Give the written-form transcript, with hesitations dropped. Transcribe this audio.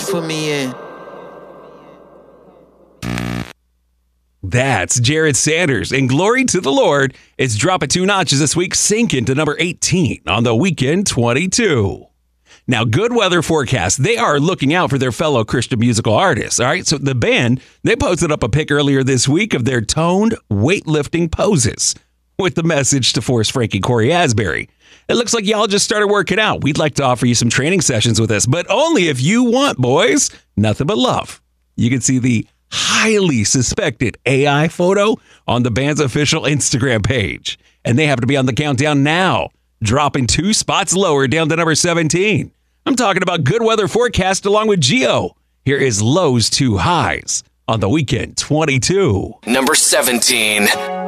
for me in. That's Jared Sanders, and glory to the Lord. It's dropping 2 notches this week, sinking to number 18 on the Weekend 22. Now, Good Weather Forecast, they are looking out for their fellow Christian musical artists. All right, so the band, they posted up a pic earlier this week of their toned weightlifting poses with the message to Forrest Frank and Corey Asbury. It looks like y'all just started working out. We'd like to offer you some training sessions with us, but only if you want, boys. Nothing but love. You can see the highly suspected AI photo on the band's official Instagram page. And they happen to be on the countdown now, dropping 2 spots lower down to number 17. I'm talking about Good Weather Forecast along with Geo. Here is Lows to Highs on the Weekend 22. Number 17.